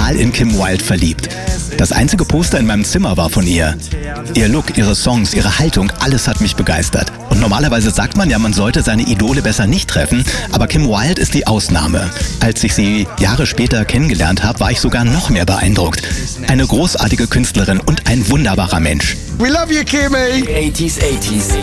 total in Kim Wilde verliebt. Das einzige Poster in meinem Zimmer war von ihr. Ihr Look, ihre Songs, ihre Haltung, alles hat mich begeistert. Und normalerweise sagt man ja, man sollte seine Idole besser nicht treffen, aber Kim Wilde ist die Ausnahme. Als ich sie Jahre später kennengelernt habe, war ich sogar noch mehr beeindruckt. Eine großartige Künstlerin und ein wunderbarer Mensch. We love you, Kimmy! 80s.